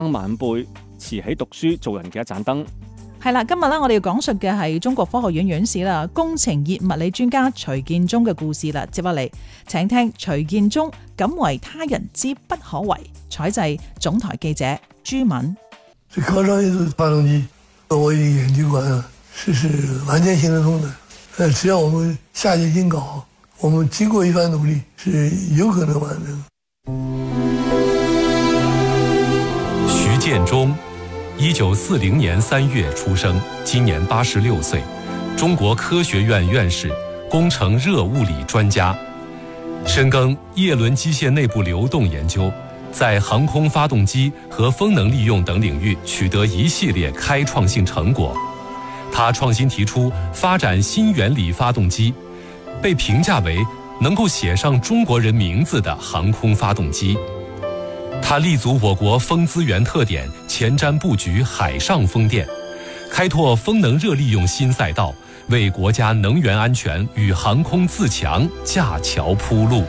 晚輩遲起讀書做人嘅一盞燈。 係啦，今日咧我哋要講述嘅係中國科學院院士啦，工程熱物理專家徐建中嘅故事啦。接落嚟，請聽徐建中敢為他人之不可為。採製總台記者朱敏。 這高超音速發動機，我已研究過了，是完全行得通的。只要我們下決心搞，我們經過一番努力，是有可能完成。 徐建中，1940年3月出生，今年86歲，中國科學院院士，工程熱物理專家，深耕葉輪機械內部流動研究，在航空發動機和風能利用等領域取得一系列開創性成果。他創新提出發展新原理發動機，被評價為能夠寫上中國人名字的航空發動機。他立足我國風資源特點，前瞻布局海上風電，開拓風能熱利用新賽道，為國家能源安全與航空自強架橋鋪路。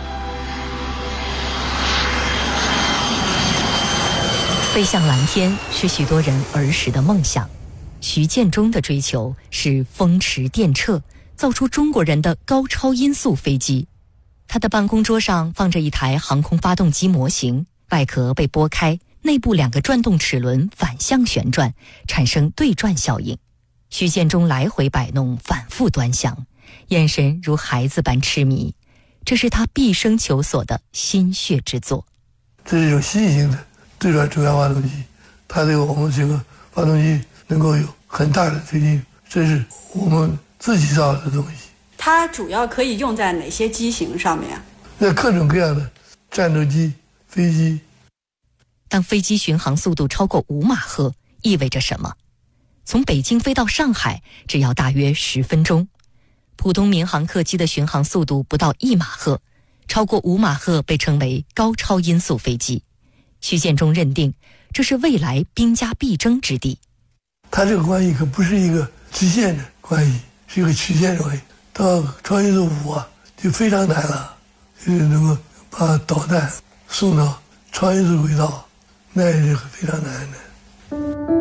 飛向藍天是許多人兒時的夢想，徐建中的追求是風馳電掣，造出中國人的高超音速飛機。他的辦公桌上放着一台航空發動機模型，外殼被剝開，內部2個轉動齒輪反向旋轉，產生對轉效應。徐建中來回擺弄，反覆端詳，眼神如孩子般痴迷。這是他畢生求索的心血之作。 這是一種新型的對轉軸壓發動機，它對我們這個發動機能夠有很大的推進，這是我們自己造的東西。 它主要可以用在哪些機型上面？ 在各種各樣的戰鬥機、飛機。 當飛機巡航速度超過5馬赫，意味着什麼？從北京飛到上海只要大約10分鐘。普通民航客機的巡航速度不到1馬赫，超過5馬赫被稱為高超音速飛機。徐建中認定，這是未來兵家必爭之地。 它這個關係可不是一個直線的關係，是一個曲線的關係。到超音速5啊，就非常難了，就是能夠把導彈送到超音速軌道，那也是非常難的。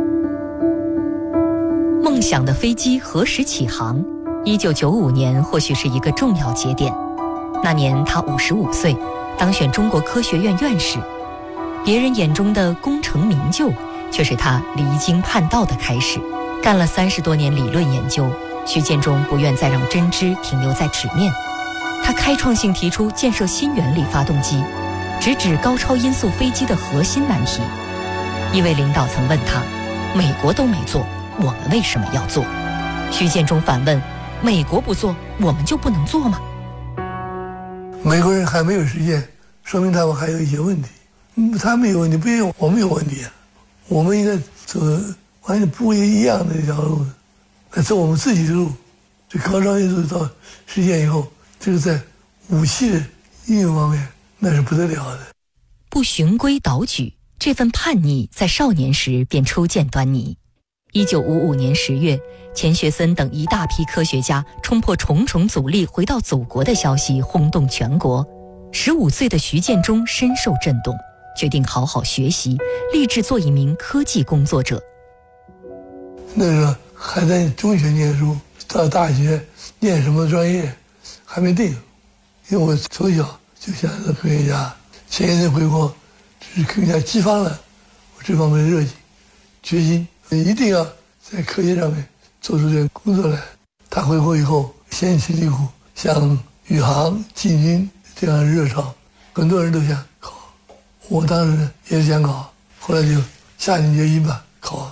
夢想的飛機何時起航？1995年或許是一個重要節點。那年他55歲，當選中國科學院院士。別人眼中的功成名就，卻是他離經叛道的開始。幹了30多年理論研究，徐建中不願再讓真知停留在紙面。他開創性提出建設新原理發動機，直指高超音速飛機的核心難題。一位領導曾問他：美國都沒做，我們為什麼要做？徐建中反問：美國不做，我們就不能做嗎？ 美國人還沒有實現，說明他們還有一些問題。他們有問題，不一定我們有問題啊。我們應該走完全不一樣的一條路，來走我們自己的路。這高超音速到實現以後，這個在武器的應用方面，那是不得了的。 不循規蹈矩，這份叛逆在少年時便初見端倪。1955年10月，錢學森等一大批科學家衝破重重阻力回到祖國的消息轟動全國。15歲的徐建中深受震動，決定好好學習，立志做一名科技工作者。 那時候還在中學念書，到大學念什麼專業還沒定，因為我從小就想做科學家。錢學森回國只是更加激發了我這方面的熱情，決心一定要在科學上面做出點工作來。他回國以後掀起了一股向宇航進軍這樣的熱潮，很多人都想考，我當時也是想考，後來就下定決心吧，考。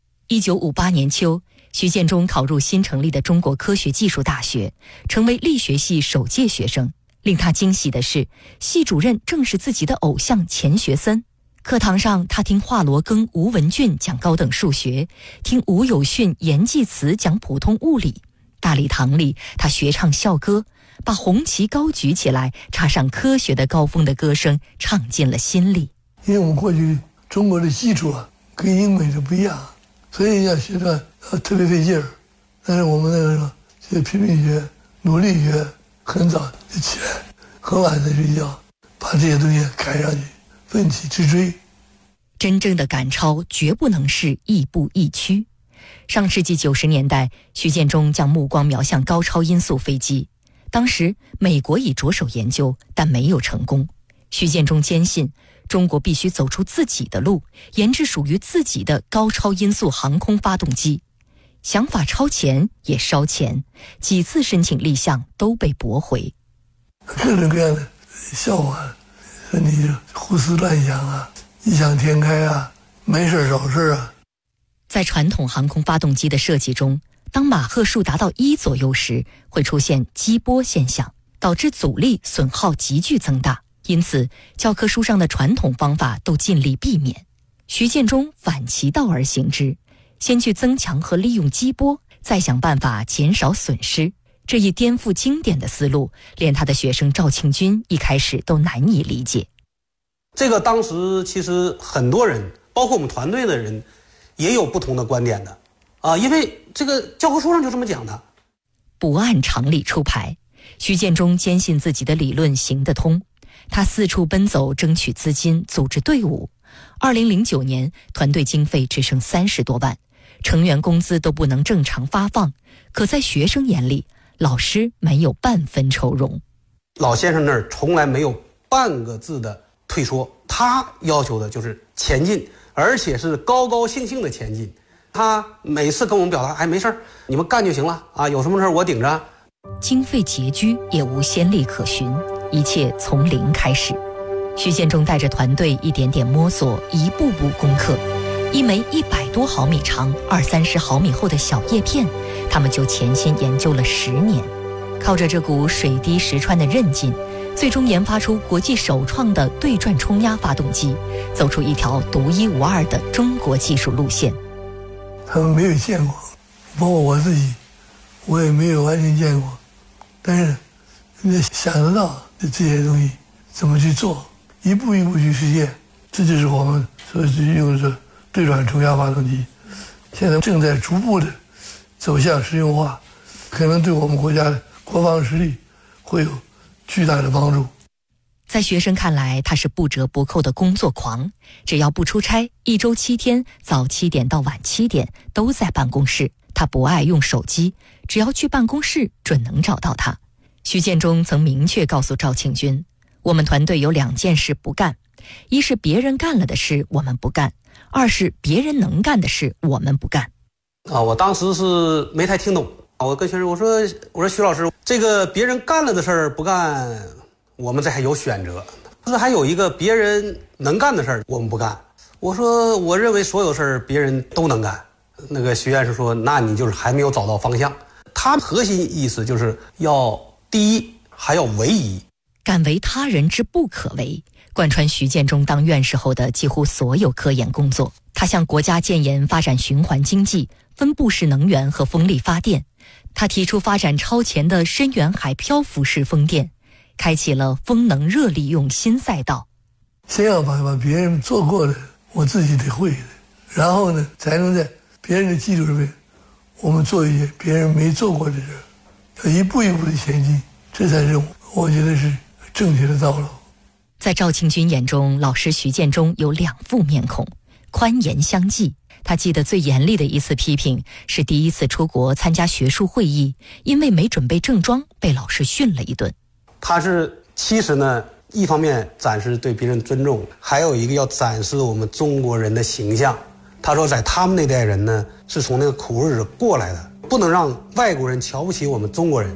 1958年秋，徐建中考入新成立的中國科學技術大學，成為力學系首屆學生。令他驚喜的是，系主任正是自己的偶像錢學森。課堂上，他聽華羅庚、吳文俊講高等數學，聽吳有訓、嚴濟慈講普通物理。大禮堂裡，他學唱校歌，把紅旗高舉起來，插上科學的高峰的歌聲，唱進了心裡。 因為我們過去中國的基礎啊，跟英美的不一樣，所以要學的特別費勁兒。但是我們那個時候就拼命學，努力學，很早就起來，很晚才睡覺，把這些東西趕上去，奮起直追。 真正的赶超绝不能是亦步亦趋。上世纪90年代，徐建中将目光瞄向高超音速飞机。当时美国已着手研究，但没有成功。徐建中坚信，中国必须走出自己的路，研制属于自己的高超音速航空发动机。想法超前也烧钱，几次申请立项都被驳回。 各种各样的笑话，说你胡思乱想啊，异想天开啊，没事找事啊。 在传统航空发动机的设计中，当马赫数达到1左右时，会出现激波现象，导致阻力损耗急剧增大。因此，教科书上的传统方法都尽力避免。徐建中反其道而行之，先去增强和利用激波，再想办法减少损失。这一颠覆经典的思路，连他的学生赵庆军一开始都难以理解。 这个当时其实很多人，包括我们团队的人，也有不同的观点的啊，因为这个教科书上就这么讲的。 不按常理出牌，徐建中坚信自己的理论行得通。他四处奔走争取资金，组织队伍。2009年，团队经费只剩30多万，成员工资都不能正常发放。可在学生眼里，老师没有半分愁容。 老先生那儿从来没有半个字的退缩，他要求的就是前进，而且是高高兴兴的前进。他每次跟我们表达，哎，没事儿，你们干就行了啊，有什么事儿我顶着。 经费拮据，也无先例可循，一切从零开始。徐建中带着团队一点点摸索，一步步攻克。一枚100多毫米长、20-30毫米厚的小叶片，他们就潜心研究了10年。靠着这股水滴石穿的韧劲，最终研发出国际首创的对转冲压发动机，走出一条独一无二的中国技术路线。 他们没有见过，包括我自己，我也没有完全见过，但是你想得到这些东西怎么去做，一步一步去实现，这就是我们所用的对转冲压发动机，现在正在逐步的走向实用化，可能对我们国家的国防实力会有巨大的帮助。 在学生看来，他是不折不扣的工作狂，只要不出差，1周7天，早7点到晚7点都在办公室。他不爱用手机，只要去办公室准能找到他。徐建中曾明确告诉赵庆军，我们团队有2件事不干，一是别人干了的事我们不干，二是别人能干的事我们不干。 我当时是没太听懂，我跟学生我说徐老师，这个别人干了的事儿不干，我们这还有选择，不是还有一个别人能干的事儿我们不干。我说我认为所有事儿别人都能干。那个徐院士说，那你就是还没有找到方向。他核心意思就是要第一还要唯一， 敢为他人之不可为，贯穿徐建中当院士后的几乎所有科研工作。他向国家建言发展循环经济、分布式能源和风力发电。他提出发展超前的深远海漂浮式风电，开启了风能热利用新赛道。 先要把别人做过的我自己得会的，然后呢才能在别人的基础上面我们做一些别人没做过的事，要一步一步的前进，这才是我觉得是正确的道路。 在赵庆军眼中，老师徐建中有2副面孔，宽严相济。他记得最严厉的一次批评是第一次出国参加学术会议，因为没准备正装被老师训了一顿。 他是其实呢，一方面展示对别人尊重，还有一个要展示我们中国人的形象。他说在他们那代人呢，是从那个苦日子过来的，不能让外国人瞧不起我们中国人。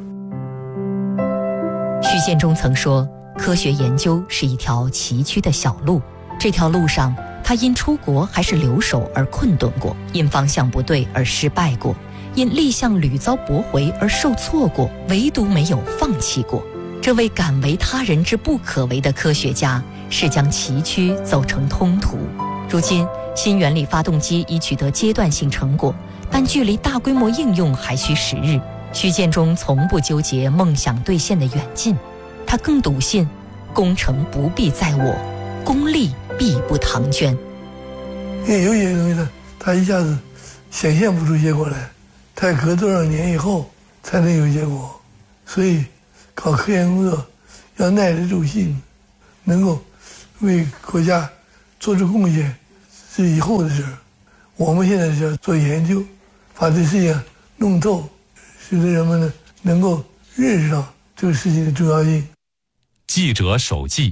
徐建中曾说，科学研究是一条崎岖的小路，这条路上他因出国还是留守而困顿过，因方向不对而失败过，因立项屡遭驳回而受挫过，唯独没有放弃过。这位敢为他人之不可为的科学家，是将崎岖走成通途。如今新原理发动机已取得阶段性成果，但距离大规模应用还需时日。徐建中从不纠结梦想兑现的远近，他更笃信功成不必在我，功利必不唐捐。 因为有些东西呢，他一下子显现不出结果来，他隔多少年以后才能有结果。所以搞科研工作要耐得住性，能够为国家做出贡献， 是以后的事儿。我们现在是要做研究，把这事情弄透，使得人们呢能够认识到这个事情的重要性。 记者手记。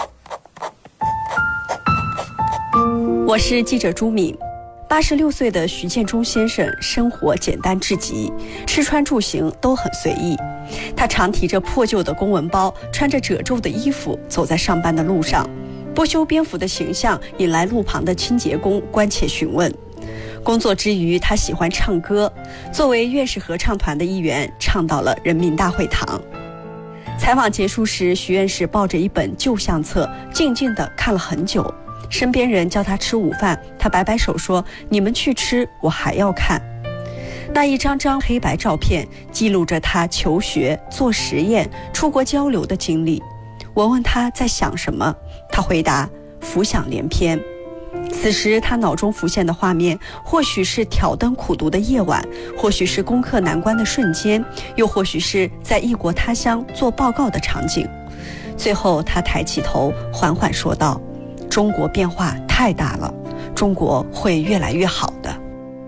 我是记者朱敏。86岁的徐建中先生生活简单至极，吃穿住行都很随意。他常提着破旧的公文包，穿着褶皱的衣服走在上班的路上，不修边幅的形象引来路旁的清洁工关切询问。工作之余，他喜欢唱歌，作为院士合唱团的一员，唱到了人民大会堂。采访结束时，徐院士抱着一本旧相册，静静地看了很久。身边人叫他吃午饭，他摆摆手说：“你们去吃，我还要看。”那一张张黑白照片记录着他求学、做实验、出国交流的经历。我问他在想什么，他回答：“浮想联翩。”此时他脑中浮现的画面，或许是挑灯苦读的夜晚，或许是攻克难关的瞬间，又或许是在异国他乡做报告的场景。最后他抬起头，缓缓说道：“中国变化太大了，中国會越來越好的。”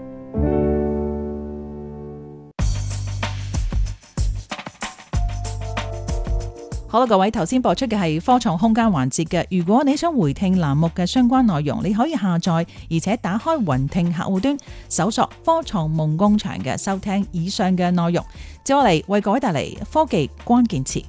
好啦，各位，頭先播出嘅係科創空間環節嘅。如果你想回聽欄目嘅相關內容，你可以下載而且打開雲聽客戶端，搜索科創夢工場嘅收聽以上嘅內容。接落嚟為各位帶嚟科技關鍵詞，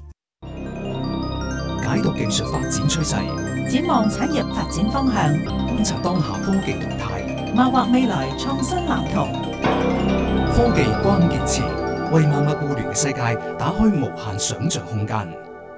解讀技術發展趨勢， 展望產業發展方向， 觀察當下科技動態， 擘劃未來創新藍圖。 科技關鍵詞為萬物互聯嘅世界打開無限想像空間。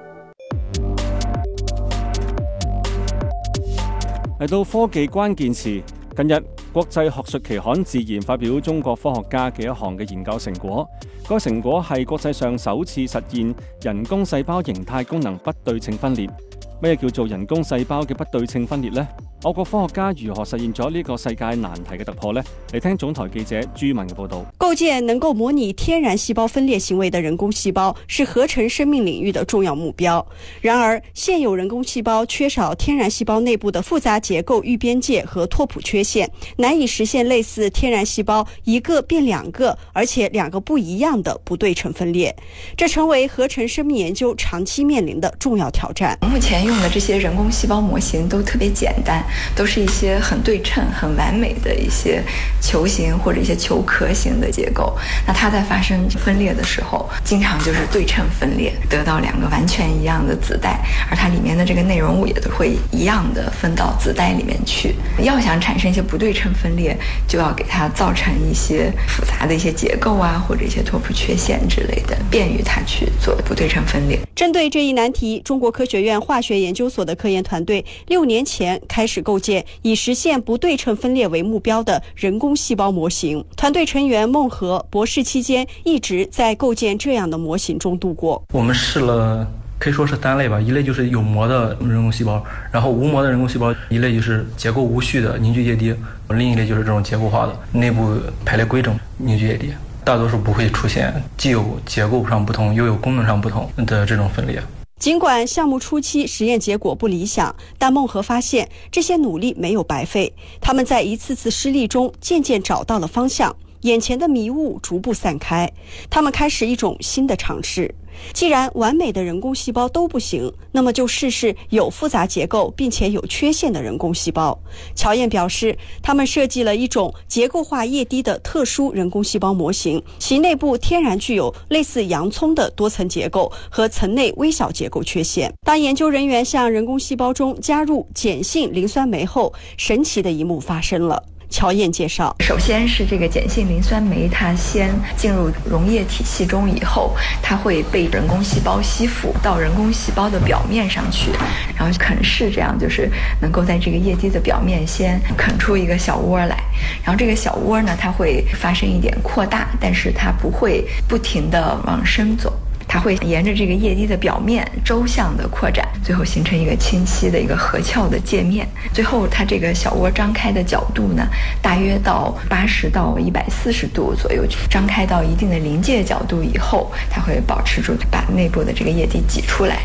嚟到科技關鍵詞，近日國際學術期刊《自然》發表中國科學家嘅一項嘅研究成果。該成果係國際上首次實現人工細胞形態功能不對稱分裂。咩叫做人工細胞嘅不對稱分裂呢？我國科學家如何實現咗呢個世界難題嘅突破呢？嚟聽總台記者朱文嘅報導。 構建能夠模擬天然細胞分裂行為的人工細胞是合成生命領域的重要目標。然而，現有人工細胞缺少天然細胞內部的複雜結構預邊界和拓撲缺陷，難以實現類似天然細胞一個變兩個，而且兩個不一樣的不對稱分裂。這成為合成生命研究長期面臨的重要挑戰。 目前用的這些人工細胞模型都特別簡單，都是一些很對稱、很完美的一些球形或者一些球殼型的結構。那它在發生分裂的時候，經常就是對稱分裂，得到兩個完全一樣的子代，而它裡面的這個內容物也都會一樣的分到子代裡面去。要想產生一些不對稱分裂，就要給它造成一些複雜的一些結構啊，或者一些拓撲缺陷之類的，便於它去做不對稱分裂。 針對這一難題，中國科學院化學研究所的科研團隊6年前開始構建以實現不對稱分裂為目標的人工細胞模型。團隊成員孟和博士期間一直在構建這樣的模型中度過。 我們試了可以說是3類吧，一類就是有膜的人工細胞，然後無膜的人工細胞，一類就是結構無序的凝聚液滴，另一類就是這種結構化的內部排列規整凝聚液滴。大多數不會出現既有結構上不同又有功能上不同的這種分裂。 儘管項目初期實驗結果不理想，但孟和發現這些努力沒有白費，他們在一次次失利中漸漸找到了方向，眼前的迷霧逐步散開，他們開始一種新的嘗試。既然完美的人工細胞都不行，那麼就試試有複雜結構並且有缺陷的人工細胞。喬燕表示，他們設計了一種結構化液滴的特殊人工細胞模型，其內部天然具有類似洋蔥的多層結構和層內微小結構缺陷。當研究人員向人工細胞中加入鹼性磷酸酶後，神奇的一幕發生了。喬燕介紹， 首先是這個鹼性磷酸酶，它先進入溶液體系中以後，它會被人工細胞吸附到人工細胞的表面上去，然後啃噬，這樣就是能夠在這個液滴的表面先啃出一個小窩來，然後這個小窩呢，它會發生一點擴大，但是它不會不停地往深走。它會沿着這個液滴的表面周向的擴展，最後形成一個清晰的一個合鞘的界面。最後它這個小窩張開的角度呢，大約到80到140度左右，張開到一定的臨界角度以後，它會保持住把內部的這個液滴擠出來。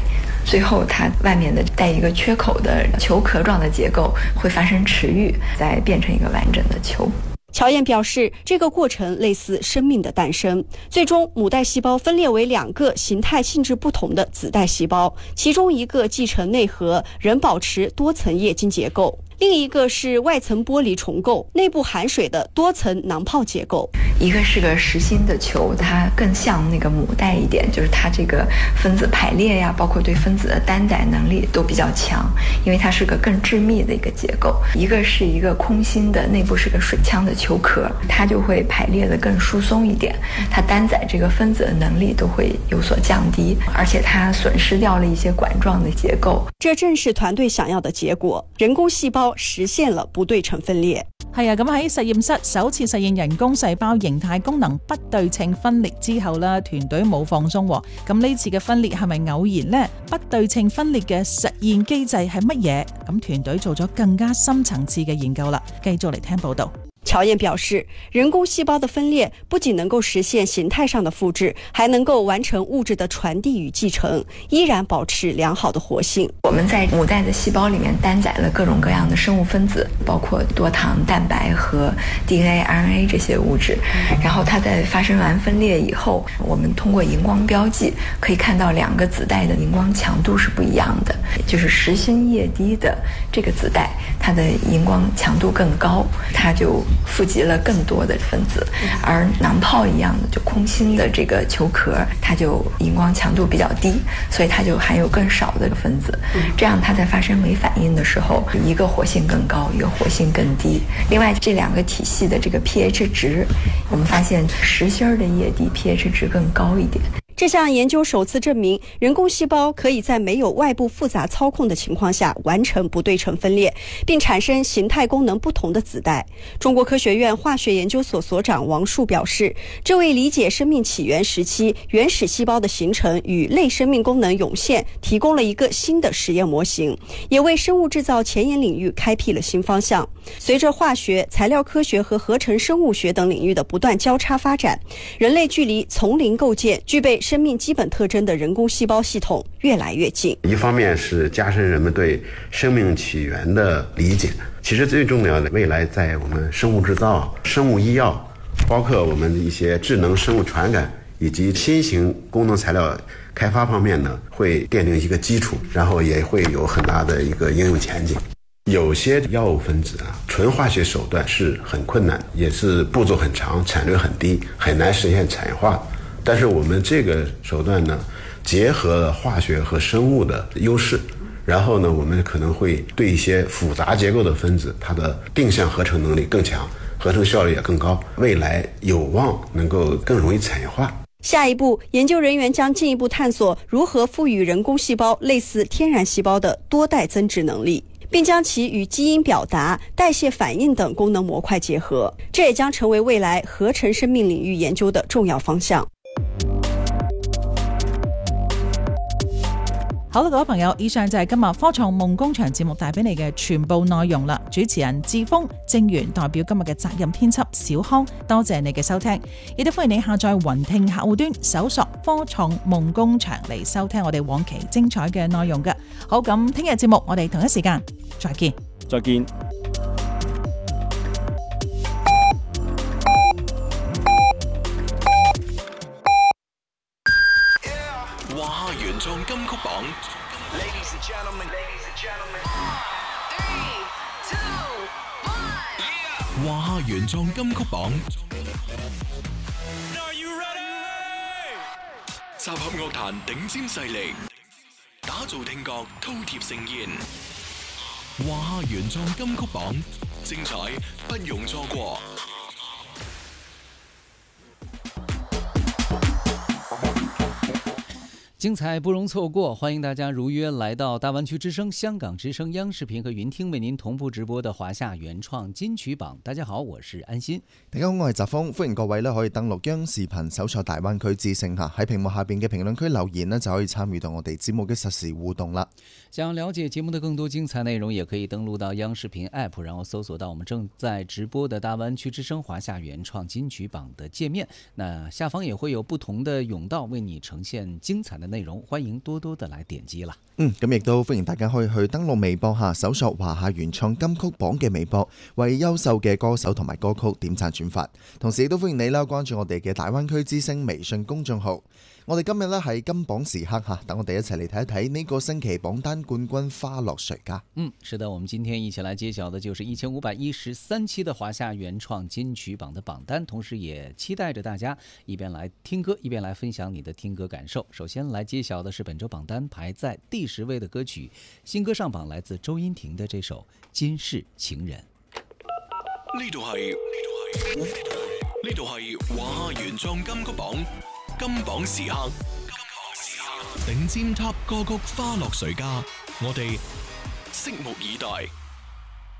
最后它外面的带一个缺口的球壳状的结构会发生迟愈，再变成一个完整的球。 乔燕表示，这个过程类似生命的诞生。最终，母带细胞分裂为2个形态性质不同的子带细胞，其中一个继承内核，仍保持多层液晶结构。另一个是外层玻璃重构，内部含水的多层囊泡结构。 一个是个实心的球，它更像那个母带一点，就是它这个分子排列呀，包括对分子的单载能力都比较强，因为它是个更致密的一个结构。一个是一个空心的，内部是个水腔的球壳，它就会排列的更疏松一点，它单载这个分子的能力都会有所降低，而且它损失掉了一些管状的结构。 这正是团队想要的结果，人工细胞實現了不對稱分裂。 係啊，咁喺實驗室首次實現人工細胞形態功能不對稱分裂之後啦，團隊冇放鬆喎。咁呢次嘅分裂係咪偶然呢？不對稱分裂嘅實現機制係乜嘢？咁團隊做咗更加深層次嘅研究啦。繼續嚟聽報導。 乔燕表示，人工细胞的分裂不仅能够实现形态上的复制，还能够完成物质的传递与继承，依然保持良好的活性。 我们在母带的细胞里面单载了各种各样的生物分子，包括多糖、蛋白和 DNA、RNA 这些物质。然后它在发生完分裂以后，我们通过荧光标记可以看到2个子带的荧光强度是不一样的，就是实心液滴的这个子带，它的荧光强度更高，它就富集了更多的分子，而囊泡一样的就空心的这个球壳，它就荧光强度比较低，所以它就含有更少的分子，这样它在发生酶反应的时候，一个活性更高，一个活性更低。另外这2个体系的这个 pH 值，我们发现实心的液滴 pH 值更高一点。 这项研究首次证明，人工细胞可以在没有外部复杂操控的情况下完成不对称分裂，并产生形态功能不同的子代。中国科学院化学研究所所长王树表示，这为理解生命起源时期原始细胞的形成与类生命功能涌现提供了一个新的实验模型，也为生物制造前沿领域开辟了新方向。随着化学、材料科学和合成生物学等领域的不断交叉发展，人类距离从零构建具备生命基本特征的人工细胞系统越来越近。 一方面是加深人们对生命起源的理解，其实最重要的，未来在我们生物制造、生物医药，包括我们一些智能生物传感以及新型功能材料开发方面呢，会奠定一个基础，然后也会有很大的一个应用前景。有些药物分子纯化学手段是很困难，也是步骤很长，产率很低，很难实现产业化。但是我们这个手段呢，结合了化学和生物的优势，然后呢，我们可能会对一些复杂结构的分子，它的定向合成能力更强，合成效率也更高，未来有望能够更容易产业化。 下一步，研究人员将进一步探索如何赋予人工细胞类似天然细胞的多代增殖能力，并将其与基因表达、代谢反应等功能模块结合，这也將成為未來合成生命領域研究的重要方向。 好啦，各位朋友，以上就係今日科創夢工場節目帶俾你嘅全部內容啦。主持人志峰、正源代表今日嘅責任編輯小康，多謝你嘅收聽，亦都歡迎你下載雲聽客戶端搜索科創夢工場嚟收聽我哋往期精彩嘅內容嘅。好，咁聽日節目我哋同一時間再見。 再見。 華夏原創金曲榜，Ladies and gentlemen，華夏原創金曲榜，集合樂壇頂尖勢力，打造聽覺饕餮盛宴。華夏原創金曲榜，精彩不容錯過。 精彩不容錯過，歡迎大家如約來到大灣區之聲、香港之聲、央視頻和雲聽為您同步直播的華夏原創金曲榜。大家好，我是安心。 大家好，我係澤峰，歡迎各位可以登錄央視頻搜索大灣區之聲喺屏幕下邊嘅評論區留言就可以參與到我哋節目嘅實時互動啦。 想了解節目的更多精彩內容，也可以登錄到央視頻 App， 然後搜索到我們正在直播的大灣區之聲華夏原創金曲榜的界面。那下方也會有不同的甬道為你呈現精彩的內容。 內容，歡迎多多的來點擊啦。 咁亦都歡迎大家可以去登錄微博下搜索華夏原創金曲榜嘅微博，為優秀嘅歌手同埋歌曲點讚轉發。同時亦都歡迎你啦，關注我哋嘅大灣區之聲微信公眾號。我哋今日呢係金榜時刻吓，等我哋一齊嚟睇一睇呢個星期榜單冠軍花落誰家。 是的，我們今天一起來揭曉的就是1513期的華夏原創金曲榜的榜單，同時也期待着大家一邊來聽歌，一邊來分享你的聽歌感受。首先來揭曉的是本周榜單排在第10位的歌曲，新歌上榜來自周殷廷的這首《今世情人》。 呢度係華夏原創金曲榜金榜時刻，頂尖 Top 歌曲花落誰家，我哋拭目以待。